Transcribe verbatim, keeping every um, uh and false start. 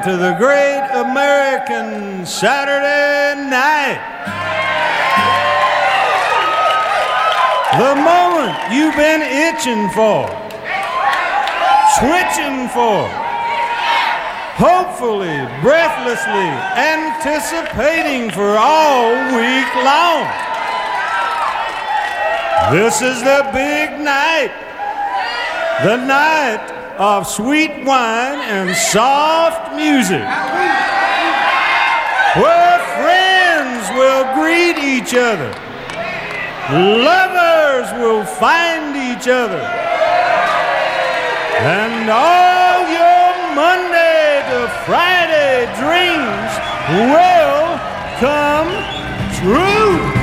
to the great American Saturday night. The moment you've been itching for, switching for, hopefully, breathlessly anticipating for all week long. This is the big night, the night of sweet wine and soft music, where friends will greet each other, lovers will find each other, and all your Monday to Friday dreams will come true.